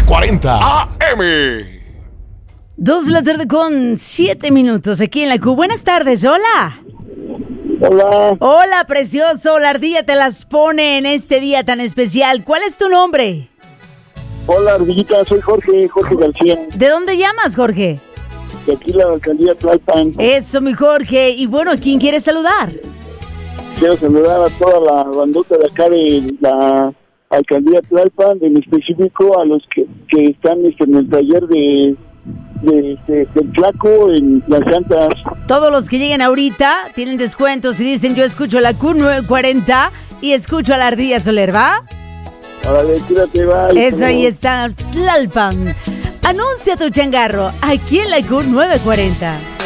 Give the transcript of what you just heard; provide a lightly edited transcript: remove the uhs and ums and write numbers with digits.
940 AM. 2:07 aquí en la Q. Buenas tardes, hola. Hola, Hola, precioso. La ardilla te las pone en este día tan especial. ¿Cuál es tu nombre? hola Ardillita, soy Jorge García, ¿De dónde llamas, Jorge? de aquí la alcaldía Tlalpan. Eso, mi Jorge. Y bueno, ¿quién quieres saludar? Quiero saludar a toda la bandota de acá de la alcaldía Tlalpan, en específico a los que están en el taller del Flaco, en las llantas. Todos los que lleguen ahorita tienen descuentos y dicen yo escucho la Q940 y escucho a la ardilla Soler, ¿va? Órale, cuídate, bye. Eso ahí está, Tlalpan. Anuncia tu changarro aquí en la Q940.